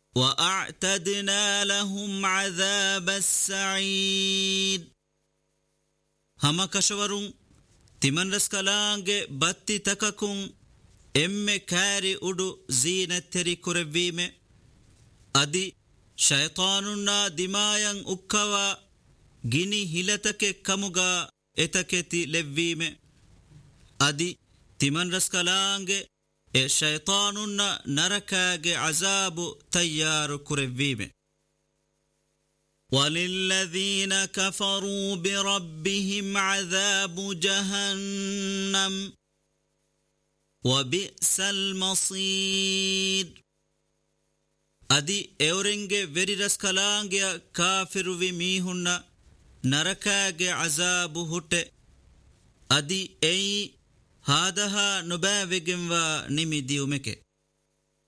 وأعتدنا لهم عذاب السعير هم كشورون تمن رسكلانge باتي تككون emme kari udu zeenatteri kurevime adi shaytanunna dimayan ukkawa gini hilatake kamuga etaketi levvime adi timan raskalange e shaytanunna narakage azabu tayyaru kurevime وللذين كفروا بربهم عذاب جهنم وبئس المصير أدي أورنجي فيريرس كلانجيا كافر وميهن نركاجي عذاب هوت أدي أي هذا نباوغن ونمي ديومك